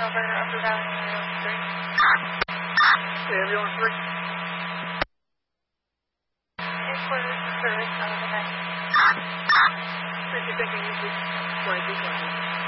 November, Upper Valley, Ambulance 3. Ambulance 3. Headquarters for service on the night. Thank you, you. Go ahead.